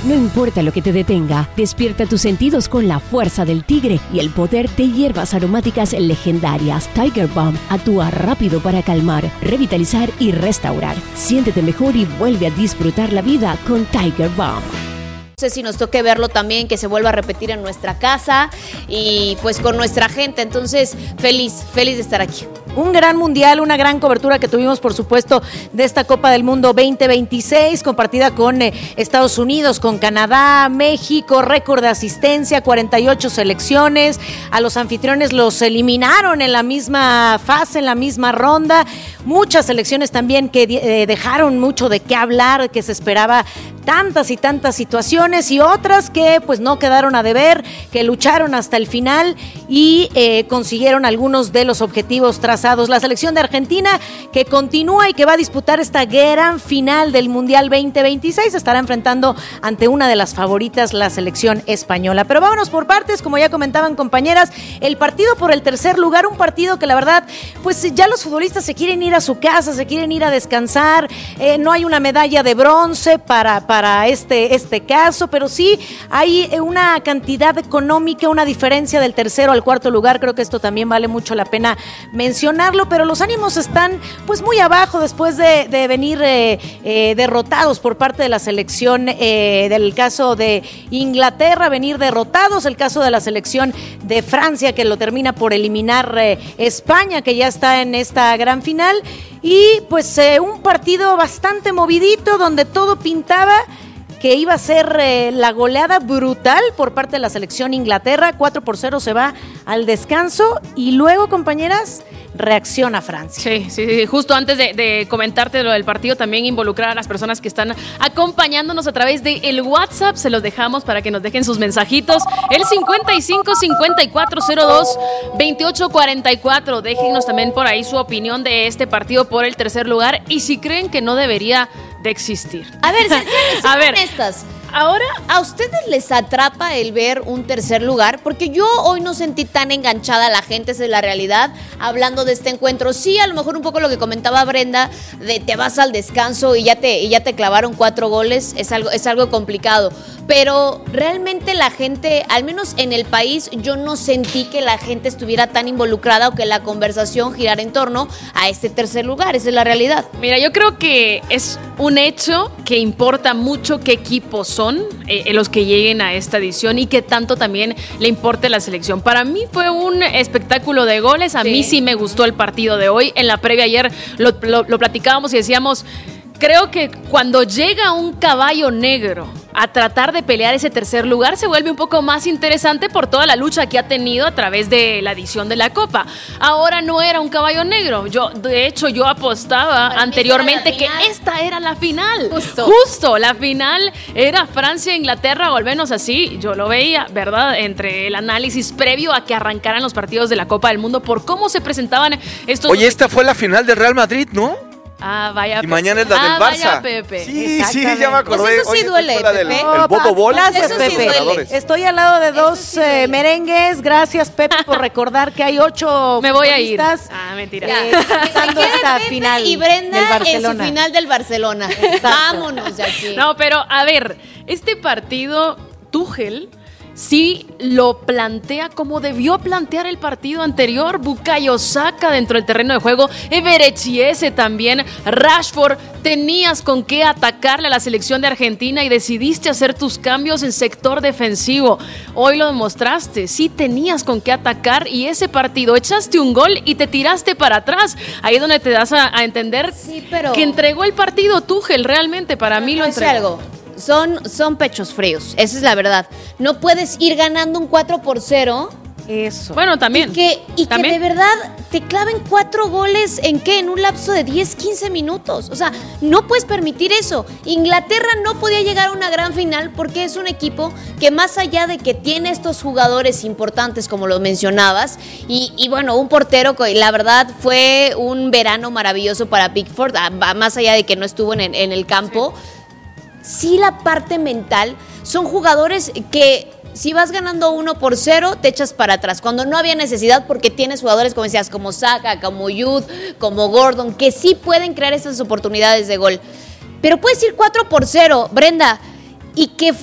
No importa lo que te detenga, despierta tus sentidos con la fuerza del tigre y el poder de hierbas aromáticas legendarias. Tiger Balm actúa rápido para calmar, revitalizar y restaurar. Siéntete mejor y vuelve a disfrutar la vida con Tiger Balm. No sé si nos toque verlo también, que se vuelva a repetir en nuestra casa y pues con nuestra gente. Entonces, feliz de estar aquí. Un gran mundial, una gran cobertura que tuvimos, por supuesto, de esta Copa del Mundo 2026, compartida con Estados Unidos, con Canadá, México, récord de asistencia, 48 selecciones. A los anfitriones los eliminaron en la misma fase, en la misma ronda. Muchas selecciones también que dejaron mucho de qué hablar, que se esperaba tantas y tantas situaciones, y otras que pues no quedaron a deber, que lucharon hasta el final y consiguieron algunos de los objetivos trazados. La selección de Argentina, que continúa y que va a disputar esta gran final del Mundial 2026, estará enfrentando ante una de las favoritas, la selección española. Pero vámonos por partes, como ya comentaban compañeras, el partido por el tercer lugar, un partido que la verdad, pues ya los futbolistas se quieren ir a su casa, se quieren ir a descansar, no hay una medalla de bronce para este caso, pero sí hay una cantidad económica, una diferencia del tercero al cuarto lugar. Creo que esto también vale mucho la pena mencionarlo, pero los ánimos están pues muy abajo después de venir derrotados por parte de la selección, del caso de Inglaterra, venir derrotados, el caso de la selección de Francia, que lo termina por eliminar España, que ya está en esta gran final. Y pues un partido bastante movidito, donde todo pintaba que iba a ser la goleada brutal por parte de la selección Inglaterra. 4-0 se va al descanso y luego, compañeras, reacciona Francia. Sí, justo antes de comentarte lo del partido, también involucrar a las personas que están acompañándonos a través del WhatsApp. Se los dejamos para que nos dejen sus mensajitos. El 55-5402-2844. Déjennos también por ahí su opinión de este partido por el tercer lugar y si creen que no debería de existir. A ver, honestas. Ahora, ¿a ustedes les atrapa el ver un tercer lugar? Porque yo hoy no sentí tan enganchada a la gente, esa es la realidad, hablando de este encuentro. Sí, a lo mejor un poco lo que comentaba Brenda, de te vas al descanso y ya te clavaron 4 goles, es algo complicado. Pero realmente la gente, al menos en el país, yo no sentí que la gente estuviera tan involucrada o que la conversación girara en torno a este tercer lugar, esa es la realidad. Mira, yo creo que es un hecho que importa mucho qué equipos son los que lleguen a esta edición y que tanto también le importe la selección. Para mí fue un espectáculo de goles, a mí sí me gustó el partido de hoy. En la previa ayer lo platicábamos y decíamos, creo que cuando llega un caballo negro a tratar de pelear ese tercer lugar se vuelve un poco más interesante por toda la lucha que ha tenido a través de la edición de la Copa. Ahora no era un caballo negro. De hecho, yo apostaba anteriormente que esta era la final. Justo, la final era Francia-Inglaterra, o al menos así yo lo veía, ¿verdad? Entre el análisis previo a que arrancaran los partidos de la Copa del Mundo, por cómo se presentaban estos... Oye, esta fue la final del Real Madrid, ¿no? Vaya y mañana es la del Barça. Vaya, Pepe. Sí, ya me acordé. Pues eso sí duele, Pepe. El Bobo Bol. Gracias, Pepe. Estoy al lado de dos merengues. Gracias, Pepe, por recordar que hay 8 Me voy a ir. Mentira. Esta final y Brenda del Barcelona. en su final del Barcelona. Vámonos de aquí. No, pero a ver, este partido, Tuchel sí lo plantea como debió plantear el partido anterior. Bukayo Saka dentro del terreno de juego, Eberechiese también, Rashford. Tenías con qué atacarle a la selección de Argentina y decidiste hacer tus cambios en sector defensivo. Hoy lo demostraste, sí tenías con qué atacar y ese partido echaste un gol y te tiraste para atrás. Ahí es donde te das a entender que entregó el partido Tuchel, realmente para mí lo entregó. Algo. Son pechos fríos, esa es la verdad. No puedes ir ganando un 4-0. Eso. Bueno, también. Y que de verdad te claven 4 goles en un lapso de 10-15 minutos. O sea, no puedes permitir eso. Inglaterra no podía llegar a una gran final porque es un equipo que, más allá de que tiene estos jugadores importantes, como lo mencionabas, y bueno, un portero que la verdad fue un verano maravilloso para Pickford, más allá de que no estuvo en el campo. Sí, la parte mental, son jugadores que si vas ganando 1-0, te echas para atrás, cuando no había necesidad, porque tienes jugadores, como decías, como Saka, como Jude, como Gordon, que sí pueden crear esas oportunidades de gol. Pero puedes ir 4-0, Brenda, y que